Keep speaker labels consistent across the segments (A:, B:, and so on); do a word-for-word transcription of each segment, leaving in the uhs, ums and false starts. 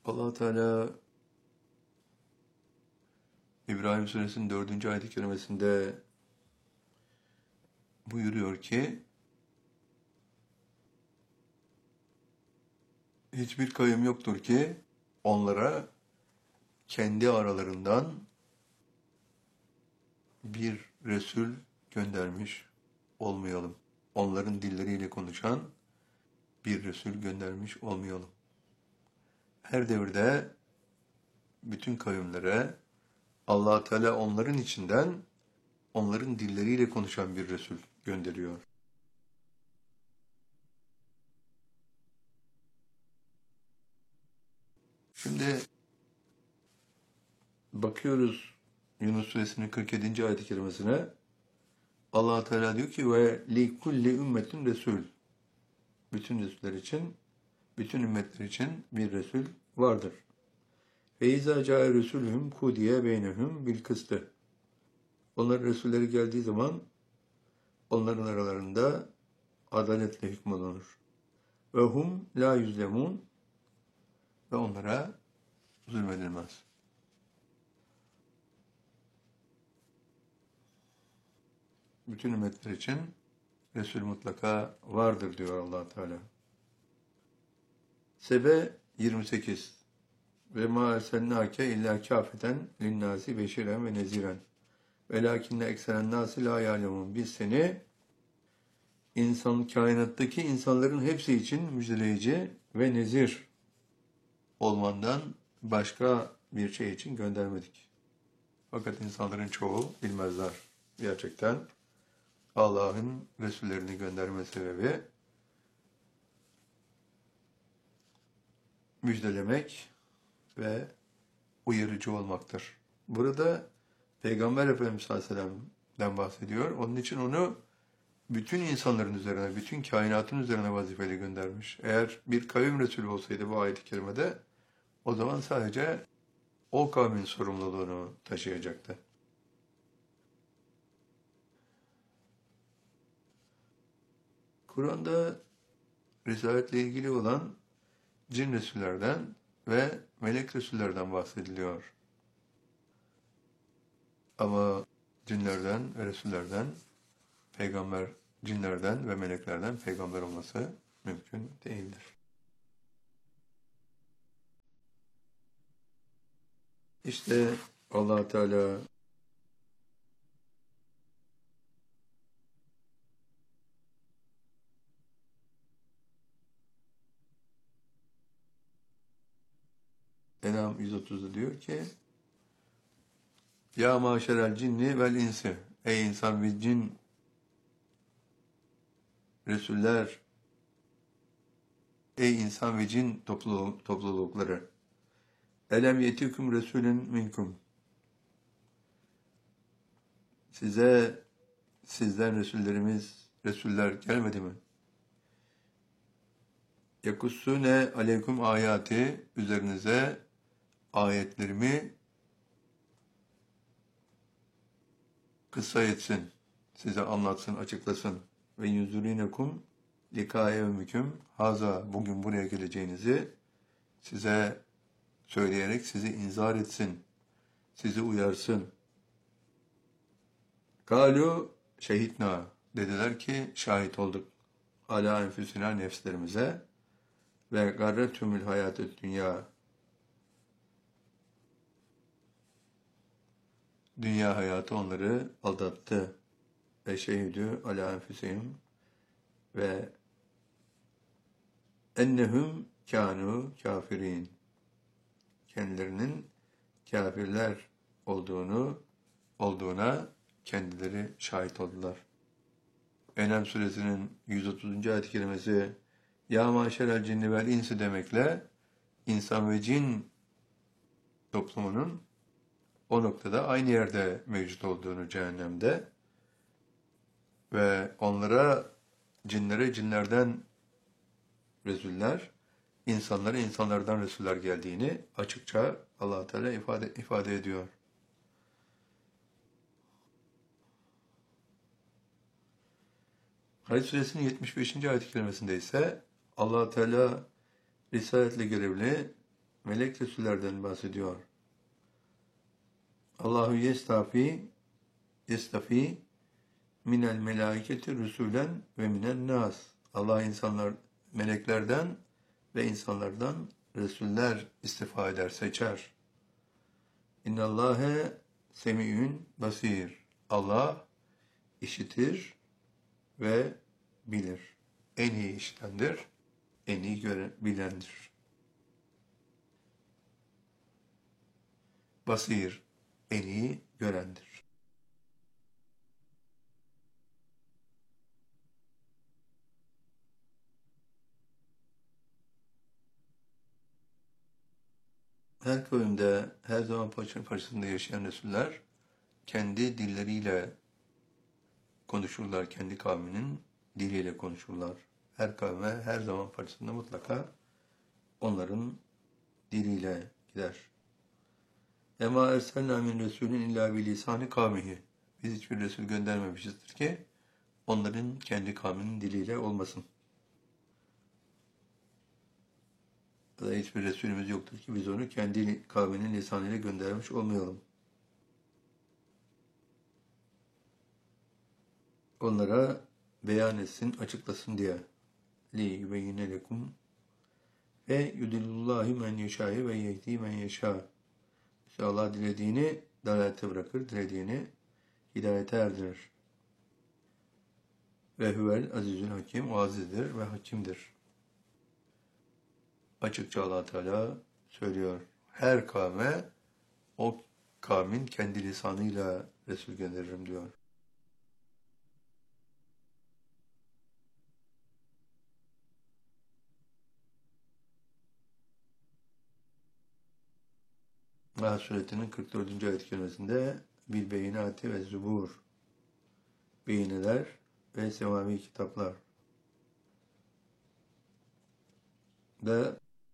A: Allah Teala İbrahim Suresinin dördüncü ayet-i kerimesinde buyuruyor ki hiçbir kavim yoktur ki onlara kendi aralarından bir Resul göndermiş olmayalım. Onların dilleriyle konuşan bir Resul göndermiş olmayalım. Her devirde bütün kavimlere Allah Teala onların içinden onların dilleriyle konuşan bir Resul gönderiyor. Şimdi bakıyoruz Yunus Suresinin kırk yedinci ayet-i kerimesine. Allah Teala diyor ki ve li kulli ümmetin resul. Bütün resuller için, bütün ümmetler için bir resul vardır. Ve izâ câe resulühüm kudiye beynehum bil kıstı. Onların resulleri geldiği zaman onların aralarında adaletle hükmolunur. Ve hum la yüzlemun ve onlara zulmedilmez. Bütün ümmetler için Resul mutlaka vardır diyor Allah Teala. Sebe yirmi sekiz. Ve ma ersennâke illâ kâfeten linnâsi beşiren ve neziren. Velâkinne ekseren nâsi lâ yâlemun. Biz seni insan kainattaki insanların hepsi için müjdeleyici ve nezir olmandan başka bir şey için göndermedik. Fakat insanların çoğu bilmezler. Gerçekten Allah'ın Resullerini gönderme sebebi müjdelemek ve uyarıcı olmaktır. Burada Peygamber Efendimiz sallallahu aleyhi ve sellem'den bahsediyor. Onun için onu bütün insanların üzerine, bütün kainatın üzerine vazifeli göndermiş. Eğer bir kavim Resulü olsaydı bu ayet-i kerimede o zaman sadece o kavmin sorumluluğunu taşıyacaktı. Kur'an'da Risaletle ilgili olan cin Resullerden ve melek Resullerden bahsediliyor. Ama cinlerden ve Resullerden, peygamber, cinlerden ve meleklerden peygamber olması mümkün değildir. İşte Allah Teala En'am yüz otuzda diyor ki Ya maşerel cinni vel insi. Ey insan ve cin Resuller, ey insan ve cin topluluk, toplulukları. Elem yetikum resulün minkum. Size sizden Resullerimiz, Resuller gelmedi mi? Yakussune aleykum ayati, üzerinize ayetlerimi kıssa etsin, size anlatsın, açıklasın. Ve yuzurinekum likâ evmiküm haza, bugün buraya geleceğinizi size söyleyerek sizi inzar etsin, sizi uyarsın. Galu şehitna, dediler ki şahit olduk. Ala enfüsina, nefslerimize ve garretümül hayatı dünya, dünya hayatı onları aldattı. Ve şehidü ala enfüsihim ve ennehum kânû kafirin, kendilerinin kafirler olduğunu olduğuna kendileri şahit oldular. En'am suresinin yüz otuzuncu ayet-i kerimesi Ya maşerel cinni vel insi demekle insan ve cin toplumunun o noktada aynı yerde mevcut olduğunu cehennemde ve onlara, cinlere cinlerden Resuller, insanlara insanlardan Resuller geldiğini açıkça Allah Teala ifade, ifade ediyor. Hac suresinin yetmiş beşinci ayet-i kerimesinde ise Allah Teala risaletle görevli melek Resullerden bahsediyor. Allahu yestafi yestafi minel melaiketi rüsülen ve minel nas. Allah insanlar meleklerden ve insanlardan resuller istifa eder, seçer. İnnallâhe semiyün basir. Allah işitir ve bilir. En iyi işitendir, en iyi gören, bilendir. Basir, en iyi görendir. Her kavimde, her zaman parçasında yaşayan Resuller kendi dilleriyle konuşurlar, kendi kavminin diliyle konuşurlar. Her kavme, her zaman parçasında mutlaka onların diliyle gider. Ema erselna min resulün illa bi lisani kavmihi. Biz hiçbir Resul göndermemişizdir ki onların kendi kavminin diliyle olmasın. Ya da hiçbir Resulümüz yoktur ki biz onu kendi kavminin lisanıyla göndermiş olmayalım. Onlara beyan etsin, açıklasın diye. Li yubeyyine lekum ve yudillullahi men yeşâhi ve yehdi men yeşâ. İşte Allah dilediğini dalalete bırakır, dilediğini hidayete erdirir. Ve huvel azizül hakim, o azizdir ve hakimdir. Açıkça Allah Teala söylüyor. Her kavme o kavmin kendi lisanıyla Resul gönderirim diyor. Nahl suresinin kırk dördüncü ayet-i kerimesinde bil beyinati ve zubur, beyineler ve semavi kitaplar da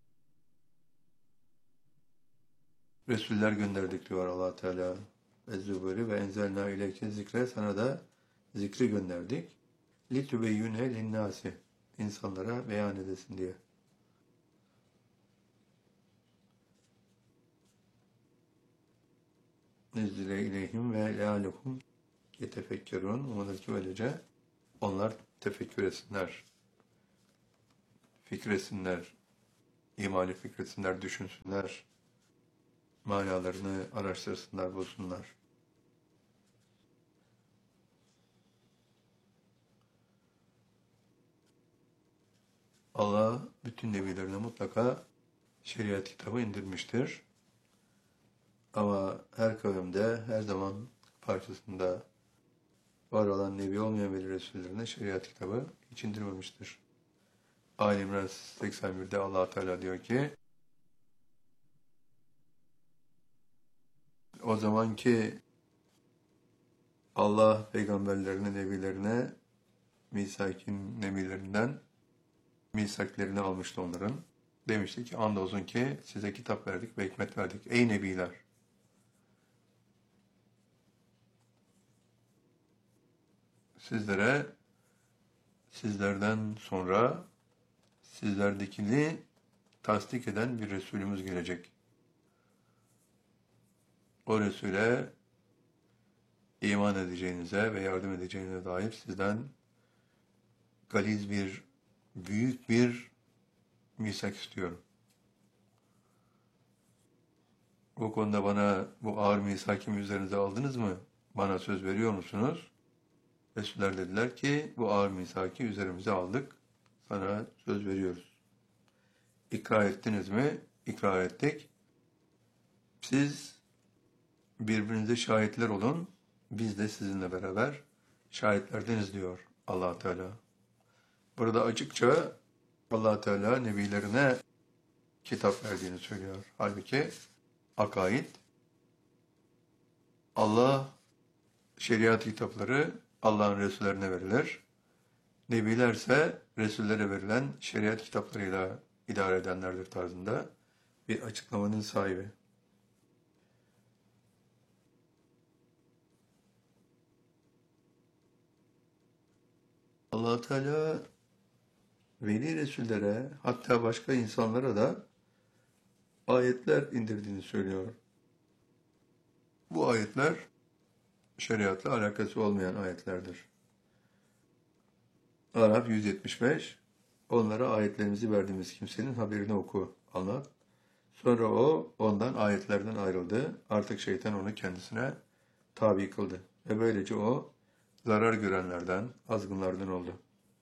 A: Resuller gönderdik diyor Allah Teala. Ve zuburi ve enzelna ileyke zikre, sana da zikri gönderdik. Litübeyyüne linnâsi, insanlara beyan edesin diye. Nezzile ileyhim ve lealehum yetefekkerun. Umadır ki böylece onlar tefekkür etsinler, fikretsinler, imali fikretsinler, düşünsünler, manalarını araştırsınlar, bulsunlar. Allah bütün nebilerine mutlaka şeriat kitabı indirmiştir. Ama her kavimde, her zaman parçasında var olan nebi olmayan veli resullerine şeriat kitabı hiç indirmemiştir. Ali İmran seksen birde Allah Teala diyor ki, o zamanki Allah peygamberlerine, nebilerine misak-ın nebilerinden misaklerini almıştı onların. Demişti ki, andolsun ki size kitap verdik ve hikmet verdik. Ey nebiler! Sizlere, sizlerden sonra sizlerdekini tasdik eden bir Resulümüz gelecek. O Resul'e iman edeceğinize ve yardım edeceğinize dair sizden galiz bir, büyük bir misak istiyorum. Bu konuda bana bu ağır misakimi üzerinize aldınız mı? Bana söz veriyor musunuz? Resuller dediler ki bu ağır misaki üzerimize aldık. Sana söz veriyoruz. İkrar ettiniz mi? İkrar ettik. Siz birbirinize şahitler olun. Biz de sizinle beraber şahitlerdeniz diyor Allah Teala. Burada açıkça Allah Teala nebilerine kitap verdiğini söylüyor. Halbuki akaid, Allah şeriat kitapları Allah'ın Resullerine verilir. Nebilerse Resullere verilen şeriat kitaplarıyla idare edenlerdir tarzında bir açıklamanın sahibi. Allah Teala veli Resullere, hatta başka insanlara da ayetler indirdiğini söylüyor. Bu ayetler şeriatla alakası olmayan ayetlerdir. Araf yüz yetmiş beş, onlara ayetlerimizi verdiğimiz kimsenin haberini oku, anlat. Sonra o ondan ayetlerden ayrıldı. Artık şeytan onu kendisine tabi kıldı. Ve böylece o zarar görenlerden, azgınlardan oldu.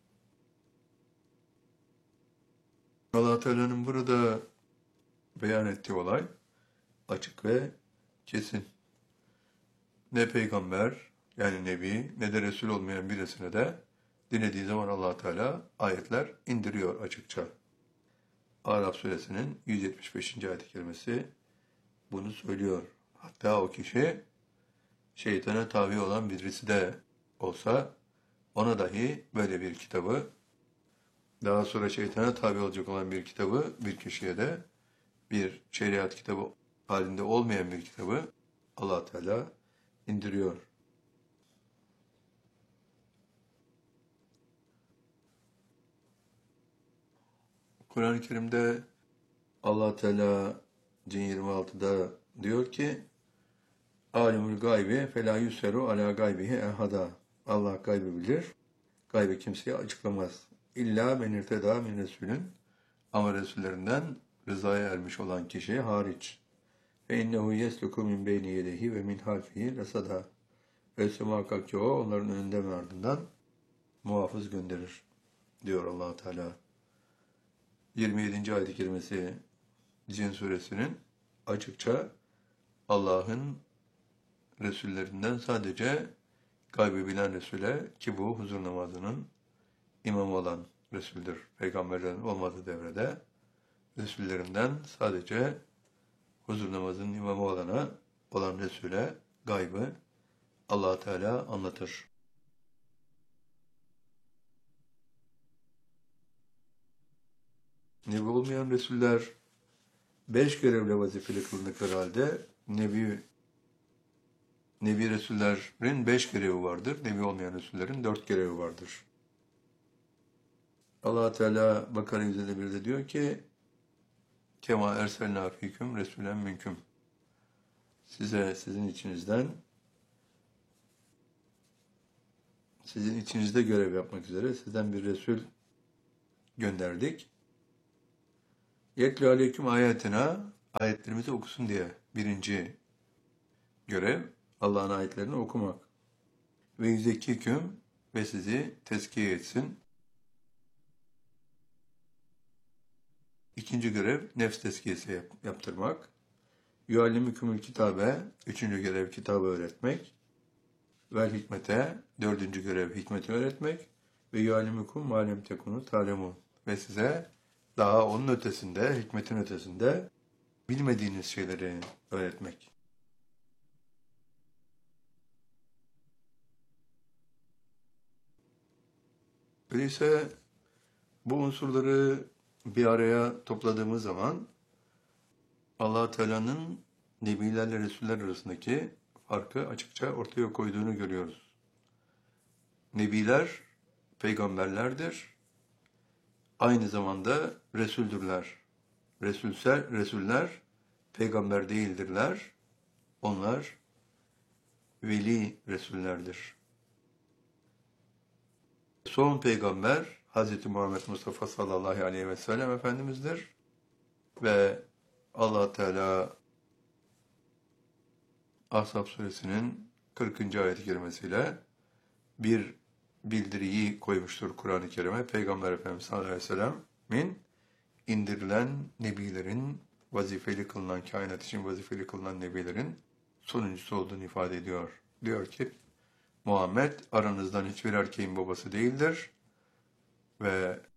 A: Allah Teala'nın burada beyan ettiği olay açık ve kesin. Ne peygamber yani nebi ne de resul olmayan birisine de dilediği zaman Allah Teala ayetler indiriyor açıkça. Araf suresinin yüz yetmiş beşinci ayet-i kerimesi bunu söylüyor. Hatta o kişi şeytana tabi olan birisi de olsa ona dahi böyle bir kitabı, daha sonra şeytana tabi olacak olan bir kitabı bir kişiye de bir şeriat kitabı halinde olmayan bir kitabı Allah Teala indiriyor. Kur'an-ı Kerim'de Allah Teala Cin yirmi altıda diyor ki Alimul gaybi felâ yusseru alâ gaybihi ehada. Allah gaybı bilir. Gaybı kimseye açıklamaz. İlla men irtedâ min resulün. Ama Resullerinden rızaya ermiş olan kişi hariç. Fe innehu yesluku min beyni yedehi ve min halfihi resada. Öyleyse muhakkak ki o onların önünden ve ardından muhafız gönderir diyor Allah Teala. yirmi yedinci ayet-i kerimesi Cin suresinin açıkça Allah'ın Resullerinden sadece gaybı bilen Resul'e, ki bu huzur namazının imamı olan Resul'dür. Peygamberlerin olmadığı devrede Resullerinden sadece huzur namazının imamı olana, olan Resul'e gaybı Allah Teala anlatır. Nebi olmayan Resuller beş görevle vazifeli kılındıkları halde Nebi Nebi Resullerin beş görevi vardır. Nebi olmayan Resullerin dört görevi vardır. Allah Teala Bakara yüz elli birde diyor ki Kema erselnâ fîküm resûlen minküm. Size sizin içinizden sizin içinizde görev yapmak üzere sizden bir Resul gönderdik. Yetlû aleyküm ayetina, ayetlerimizi okusun diye birinci görev Allah'ın ayetlerini okumak. Ve yüzekkiküm, ve sizi tezkiye etsin. İkinci görev nefs tezkiyesi yap, yaptırmak. Yuallimükümül kitabe, üçüncü görev kitabı öğretmek. Vel hikmete, dördüncü görev hikmeti öğretmek. Ve yuallimüküm malem tekunu talemun, ve size daha onun ötesinde, hikmetin ötesinde bilmediğiniz şeyleri öğretmek. Öyleyse bu unsurları bir araya topladığımız zaman Allah Teala'nın Nebilerle Resuller arasındaki farkı açıkça ortaya koyduğunu görüyoruz. Nebiler peygamberlerdir. Aynı zamanda Resuldürler. Resulser, Resuller peygamber değildirler. Onlar veli Resullerdir. Son peygamber Hz. Muhammed Mustafa sallallahu aleyhi ve sellem Efendimiz'dir. Ve Allah Teala Ahzab suresinin kırkıncı ayet-i kerimesiyle bir bildiriyi koymuştur Kur'an-ı Kerim'e. Peygamber Efendimiz sallallahu aleyhi ve sellem'in indirilen nebilerin, vazifeli kılınan, kainat için vazifeli kılınan nebilerin sonuncusu olduğunu ifade ediyor. Diyor ki, Muhammed aranızdan hiçbir erkeğin babası değildir ve